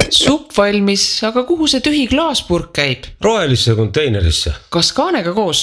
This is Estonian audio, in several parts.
Supp valmis, aga kuhu see tühi klaaspurk käib? Rohelisse konteinerisse. Kas kaanega koos?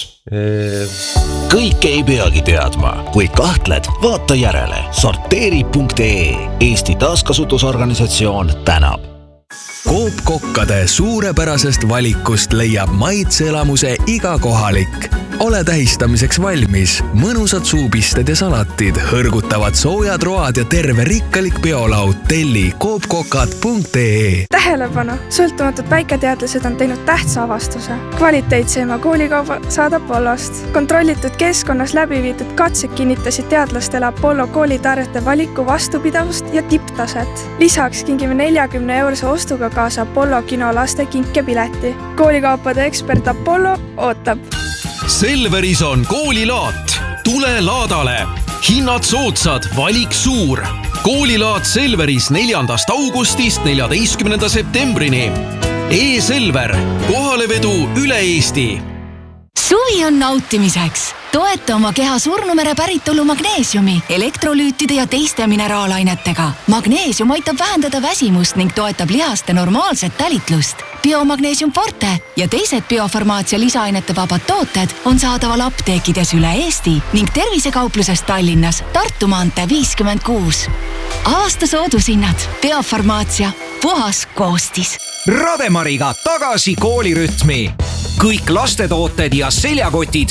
Kõike ei peagi teadma. Kui kahtled, vaata järele. Sorteeri.ee Eesti taaskasutusorganisatsioon tänab. Coop kokkade suurepärasest valikust leiab maitseelamuse iga kohalik. Ole tähistamiseks valmis. Mõnusad suupisted ja salatid, hõrgutavad soojad road ja terve rikkalik biolaud. Telli coopkokad.ee. Tähelepanu! Sõltumatud väiketeadlased on teinud tähtsa avastuse. Kvaliteetseima koolikauba saadab Apollost. Kontrollitud keskkonnas läbi viidud katsed kinnitasid teadlastele Apollo koolitarjete valiku vastupidavust ja tipptaset. Lisaks kingime 40-eurose ostuga kaasa Apollo kino laste kinkepileti. Koolikaupade ekspert Apollo ootab. Selveris on koolilaat. Tule laadale. Hinnad soodsad, valik suur. Koolilaat Selveris 4. augustist 14. septembrini. E-Selver. Kohalevedu üle Eesti. Suvi on nautimiseks. Toeta oma keha Surnumere päritolu magneesiumi, elektrolüütide ja teiste mineraalainetega. Magneesium aitab vähendada väsimust ning toetab lihaste normaalset talitlust. Biomagneesium Forte ja teised biofarmaatsia lisaainete vabad tooted on saadaval apteekides üle Eesti ning tervisekaupluses Tallinnas, Tartu maantee 56. Aasta soodushinnad. Biofarmaatsia. Puhas koostis. Rademariga tagasi koolirütmi. Kõik lastetooted ja seljakotid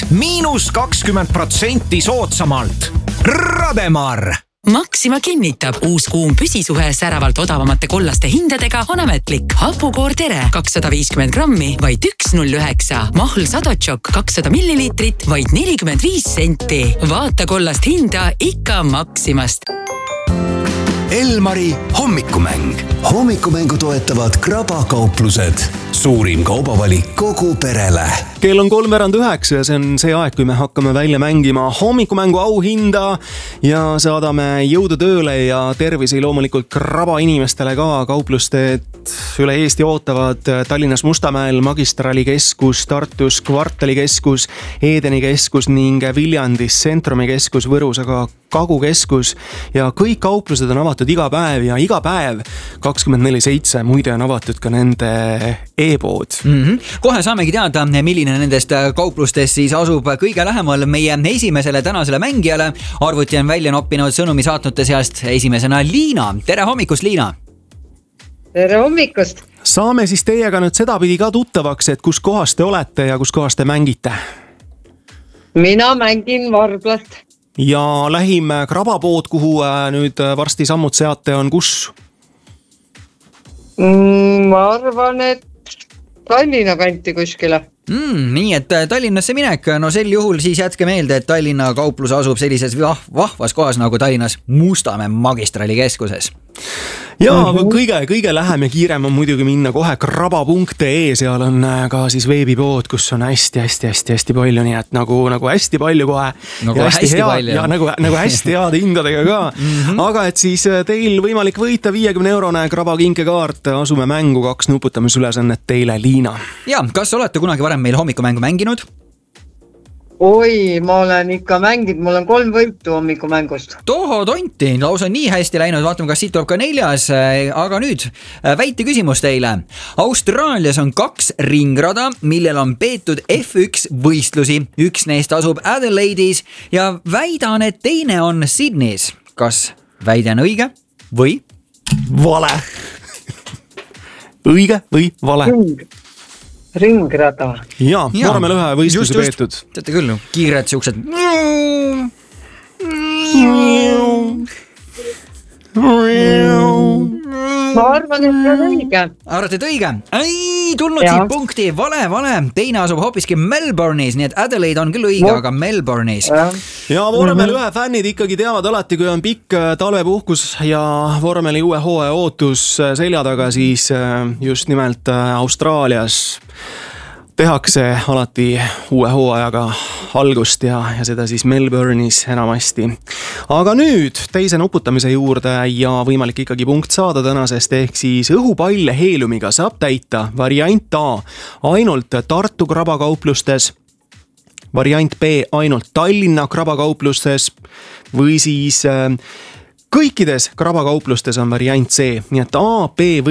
-20% soodsamalt. Rademar! Maxima kinnitab, uus kuum püsisuhe säravalt odavamate kollaste hindadega on ametlik. Hapukoor Tere 250 grammi, vaid 1,09. Mahl Sadotšok 200 milliliitrit, vaid 45 senti. Vaata kollast hinda ikka Maximast. Elmari hommikumäng. Hommikumängu toetavad Krabakauplused. Suurim kaubavalik kogu perele. Kell on 8:03 ja see on see aeg, kui me hakkame välja mängima hommikumängu auhinda ja saadame jõudu tööle ja tervisi loomulikult Kraba inimestele ka. Kauplusted üle Eesti ootavad Tallinnas Mustamäel, Magistrali keskus, Tartus Kvartali keskus, Edeni keskus ning Viljandis Centrumi keskus, Võrus aga Kagu keskus ja kõik kauplused on avatud iga päev ja iga päev 24/7 muide on avatud ka nende e-pood. Kohe saamegi teada, milline nendest kauplustest siis asub kõige lähemal meie esimesele tänasele mängijale. Arvuti on välja noppinud sõnumi saatnute seast esimesena Liina. Tere hommikust, Liina! Tere hommikust! Saame siis teiega nüüd sedapidi ka tuttavaks, et kus kohas te olete ja kus kohas te mängite? Mina mängin Varblast. Ja lähim Krabapood, kuhu nüüd varsti sammud seate, on kus? Ma arvan, et Tallinna kanti kuskile. Nii, et Tallinnasse minek, no sel juhul siis jätke meelde, et Tallinna kauplus asub sellises vahvas kohas nagu Tallinnas Mustamäe Magistrali keskuses. Ja kõige lähem ja kiirem on muidugi minna kohe kraba.ee, seal on ka siis veebipood, kus on hästi palju, nii et nagu hästi palju kohe nagu ja hästi palju ja nagu hästi heade hindadega ka. Aga et siis teil võimalik võita 50-eurone Kraba kinkekaart, asume mängu, 2 nuputamisülesannet teile, Liina. Ja, kas olete kunagi varem meil hommikumängu mänginud? Oi, ma olen ikka mänginud, mul on 3 võitu hommikumängust. Toho tonti, lausa nii hästi läinud, vaatame, kas siit tuleb ka 4, aga nüüd väite küsimus teile. Austraalias on 2 ringrada, millel on peetud F1 võistlusi. Üks neist asub Adelaide'is ja väidan, et teine on Sydneys. Kas väide on õige või vale? Õige või vale? Ringrada. Ja, vormel 1 võistlusi peetud. Teate küll, kiired siuksed. Ma arvan, et on õige. Arvate, et õige? Ei, tulnud siit punkti. Vale. Teine asub hoopiski Melbourne'is, nii et Adelaide on küll õige, aga Melbourne'is. Ja vormel 1 fännid ikkagi teavad alati, kui on pikk talvepuhkus ja vormeli uue hooaja ootus selja taga, siis just nimelt Austraalias tehakse alati uue hooajaga algust ja seda siis Melbourne'is enamasti. Aga nüüd teise nuputamise juurde ja võimalik ikkagi punkt saada tänasest, ehk siis õhupalle heeliumiga saab täita variant A ainult Tartu krabakauplustes, variant B ainult Tallinna krabakauplustes või siis kõikides krabakauplustes on variant C, nii et A, B või